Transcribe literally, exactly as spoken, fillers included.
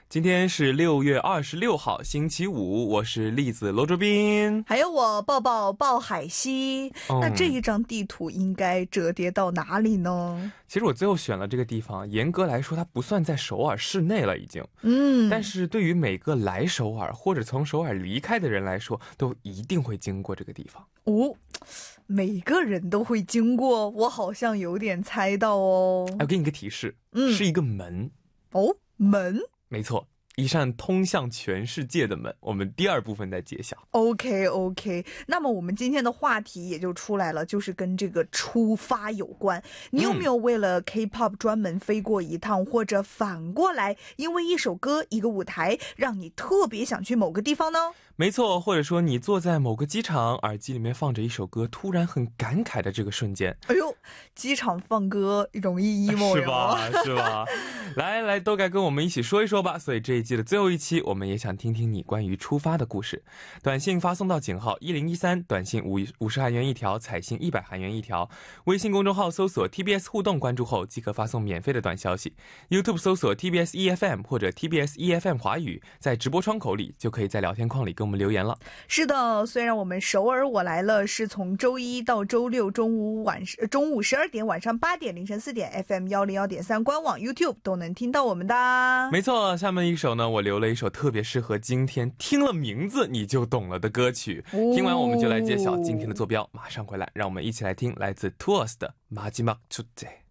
今天是六月二十六号星期五，我是栗子罗卓斌， 还有我抱抱抱海西、嗯、那这一张地图应该折叠到哪里呢？ 其实我最后选了这个地方，严格来说它不算在首尔市内了已经， 嗯， 但是对于每个来首尔或者从首尔离开的人来说，都一定会经过这个地方。 哦，每个人都会经过，我好像有点猜到哦。 我给你个提示， 嗯， 是一个门。 哦，门？ 没错，一扇通向全世界的门，我们第二部分再揭晓。 OK OK， 那么我们今天的话题也就出来了，就是跟这个出发有关。你有没有为了 K-pop 专门飞过一趟、嗯、或者反过来因为一首歌一个舞台让你特别想去某个地方呢？ 没错，或者说你坐在某个机场，耳机里面放着一首歌，突然很感慨的这个瞬间。 哎呦，机场放歌容易 emo 是吧是吧来来，都该跟我们一起说一说吧。所以这一季的最后一期，我们也想听听你关于出发的故事。短信发送到井号一零一三，短信五五十韩元一条，彩信一百韩元一条。微信公众号搜索 T B S 互动，关注后即可发送免费的短消息。YouTube 搜索 T B S E F M 或者 T B S E F M 华语，在直播窗口里就可以在聊天框里跟我们留言了。 是的，虽然我们首尔我来了是从周一到周六中午晚中午十二点、晚上八点、凌晨四点 F M 一零一点三 官网 YouTube 都能听到我们的。 没错，下面一首呢，我留了一首特别适合今天听了名字你就懂了的歌曲、哦、听完我们就来揭晓今天的坐标。马上回来，让我们一起来听来自 T W O S的마지막 축제。